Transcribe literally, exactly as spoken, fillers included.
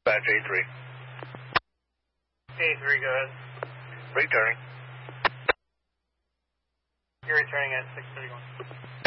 Dispatch A three. A three, go ahead. Returning. You're returning at six thirty-one.